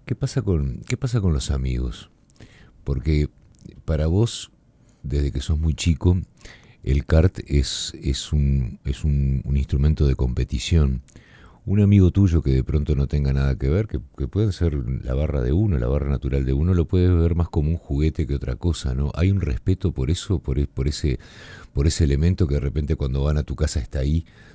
qué pasa con los amigos? Porque para vos, desde que sos muy chico, el kart es un instrumento de competición. Un amigo tuyo que de pronto no tenga nada que ver, que pueden ser la barra de uno, la barra natural de uno, lo puedes ver más como un juguete que otra cosa, ¿no? Hay un respeto por eso, por ese elemento que de repente cuando van a tu casa está ahí,